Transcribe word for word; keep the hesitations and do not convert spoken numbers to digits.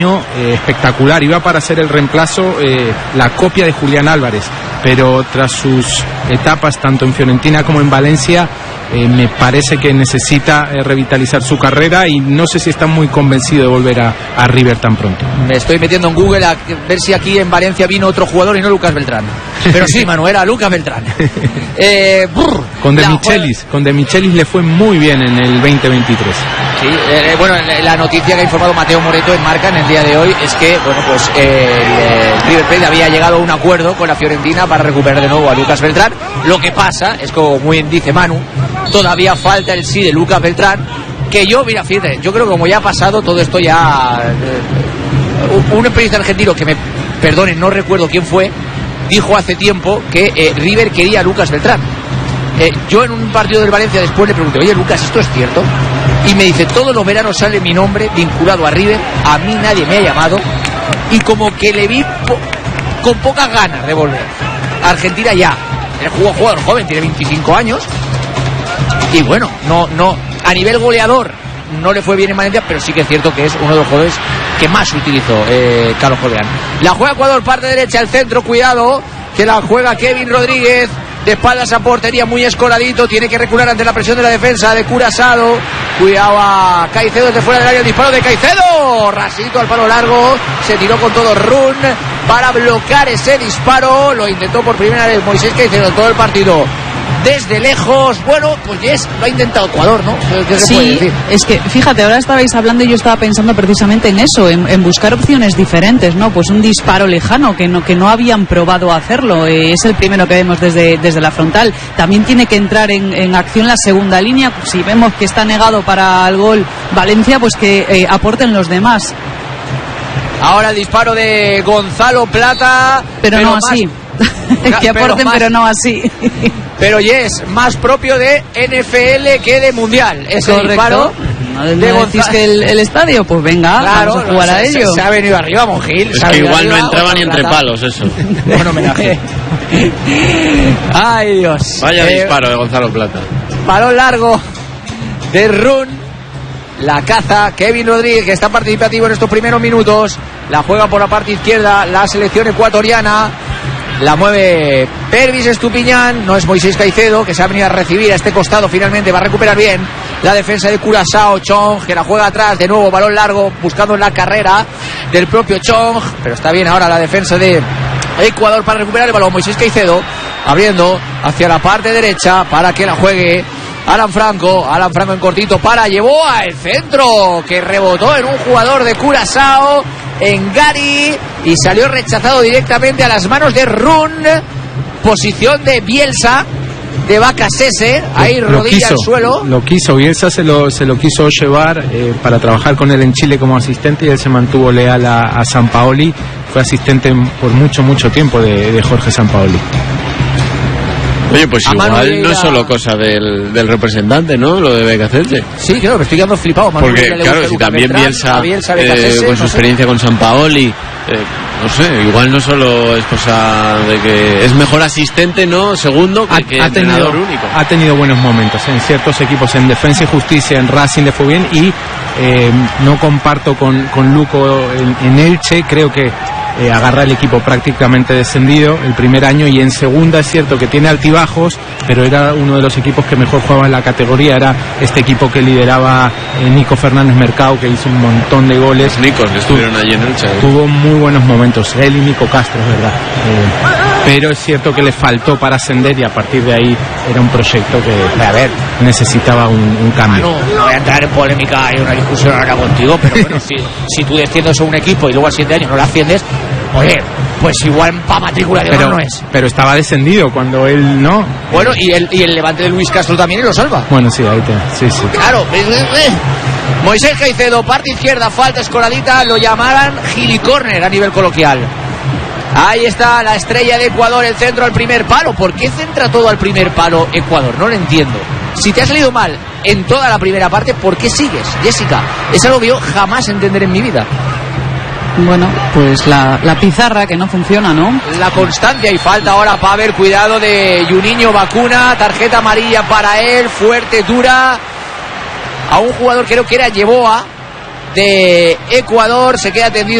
Eh, espectacular, iba para ser el reemplazo, eh, la copia de Julián Álvarez, pero tras sus etapas tanto en Fiorentina como en Valencia, eh, me parece que necesita eh, revitalizar su carrera y no sé si está muy convencido de volver a, a River tan pronto. Me estoy metiendo en Google a ver si aquí en Valencia vino otro jugador y no Lucas Beltrán, pero sí, Manu, era Lucas Beltrán. eh, brr, con De Michelis, con De Michelis le fue muy bien en el veinte veintitrés. Sí, eh, bueno, la noticia que ha informado Mateo Moreto en Marca en el día de hoy es que, bueno, pues eh, el River Plate había llegado a un acuerdo con la Fiorentina para recuperar de nuevo a Lucas Beltrán. Lo que pasa es, como muy bien dice Manu, todavía falta el sí de Lucas Beltrán, que yo, mira, fíjate, yo creo que como ya ha pasado todo esto ya... Eh, un periodista argentino que me perdonen, no recuerdo quién fue, dijo hace tiempo que eh, River quería a Lucas Beltrán. Eh, yo en un partido del Valencia después le pregunté, oye Lucas, ¿esto es cierto? Y me dice, todos los veranos sale mi nombre vinculado a River, a mí nadie me ha llamado, y como que le vi po con pocas ganas de volver. Argentina ya, el jugador joven, tiene veinticinco años, y bueno, no, no, a nivel goleador no le fue bien en Valencia, pero sí que es cierto que es uno de los jugadores que más utilizó eh, Carlos Jordan. La juega Ecuador, parte derecha, el centro, cuidado, que la juega Kevin Rodríguez, de espaldas a portería, muy escoradito, tiene que recular ante la presión de la defensa de Curazao. Cuidado a Caicedo desde fuera del área, el disparo de Caicedo, rasito al palo largo, se tiró con todo Run para bloquear ese disparo, lo intentó por primera vez Moisés Caicedo en todo el partido desde lejos. Bueno, pues yes, lo ha intentado Ecuador, ¿no? ¿Qué se sí, puede decir? Es que, fíjate, ahora estabais hablando y yo estaba pensando precisamente en eso, en, en buscar opciones diferentes, ¿no? Pues un disparo lejano, que no, que no habían probado hacerlo, eh, es el primero que vemos desde, desde la frontal. También tiene que entrar en, en acción la segunda línea, pues si vemos que está negado para el gol Valencia, pues que eh, aporten los demás. Ahora el disparo de Gonzalo Plata, pero, pero no más... así. Que aporten, pero, más... pero no así. Pero yes, más propio de N F L que de Mundial. Ese correcto. Disparo ¿No de decís que el, el estadio? Pues venga, claro, vamos a jugar no, a se, ello. Se, se ha venido arriba, Monjil. Es que igual no entraba ni entre plata. palos eso. Buen homenaje. Ay, Dios. Vaya eh, disparo de Gonzalo Plata. Balón largo de Run. La caza Kevin Rodríguez, que está participativo en estos primeros minutos. La juega por la parte izquierda la selección ecuatoriana. La mueve Pervis Estupiñán, no es Moisés Caicedo, que se ha venido a recibir a este costado, finalmente va a recuperar bien la defensa de Curazao. Chong, que la juega atrás, de nuevo balón largo, buscando la carrera del propio Chong, pero está bien ahora la defensa de Ecuador para recuperar el balón. Moisés Caicedo abriendo hacia la parte derecha para que la juegue Alan Franco, Alan Franco en cortito para, llevó al centro, que rebotó en un jugador de Curazao, en Gary, y salió rechazado directamente a las manos de Run. Posición de Bielsa, de Bacasese, ahí lo, rodilla al suelo. Lo quiso, Bielsa se lo, se lo quiso llevar eh, para trabajar con él en Chile como asistente, y él se mantuvo leal a, a Sampaoli, fue asistente por mucho, mucho tiempo de, de Jorge Sampaoli. Oye, pues a igual no es solo cosa del, del representante, ¿no? Lo de Becasese. Sí, claro, me estoy quedando flipado. Manu, porque, claro, si también Bielsa, Bielsa eh, con su no experiencia sé. con Sampaoli, eh, no sé, igual no solo es cosa de que es mejor asistente, ¿no? Segundo, que, ha, que ha entrenador tenido, único. Ha tenido buenos momentos en ciertos equipos, en Defensa y Justicia, en Racing le fue bien, y eh, no comparto con, con Luco en, en Elche, creo que Eh, agarra el equipo prácticamente descendido el primer año, y en segunda es cierto que tiene altibajos, pero era uno de los equipos que mejor jugaba en la categoría. Era este equipo que lideraba eh, Nico Fernández Mercado, que hizo un montón de goles. Los Nicos que estuvieron allí en Elche. Tuvo muy buenos momentos, él y Nico Castro, es verdad. Eh, pero es cierto que le faltó para ascender, y a partir de ahí era un proyecto que, a ver, necesitaba un, un cambio. Ah, no, no voy a entrar en polémica y una discusión ahora contigo, pero bueno, si, si tú desciendes a un equipo y luego a siete años no lo asciendes, oye, pues igual para matrícula de pero, no es. Pero estaba descendido cuando él no. Bueno, y el, y el levante de Luis Castro también, y lo salva. Bueno, sí, ahí te, sí, sí. Claro. Moisés Caicedo, parte izquierda, falta escoradita, lo llamarán gilicorner a nivel coloquial. Ahí está la estrella de Ecuador, el centro al primer palo. ¿Por qué centra todo al primer palo Ecuador? No lo entiendo. Si te ha salido mal en toda la primera parte, ¿por qué sigues, Jessica? Es algo que yo jamás entenderé en mi vida. Bueno, pues la, la pizarra que no funciona, ¿no? La constancia, y falta ahora para ver, cuidado de Juninho Vacuna, tarjeta amarilla para él, fuerte, dura, a un jugador, creo que era Yeboa, de Ecuador. Se queda tendido